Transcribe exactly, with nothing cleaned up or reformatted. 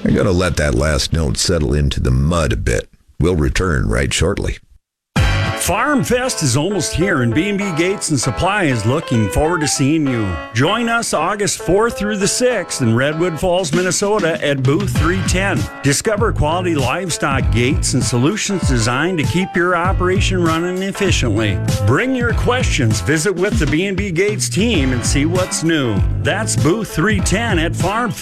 I'm going to let that last note settle into the mud a bit. We'll return right shortly. Farm Fest is almost here, and B and B Gates and Supply is looking forward to seeing you. Join us August fourth through the sixth in Redwood Falls, Minnesota at Booth three ten. Discover quality livestock gates and solutions designed to keep your operation running efficiently. Bring your questions, visit with the B and B Gates team, and see what's new. That's Booth three ten at Farm Fest.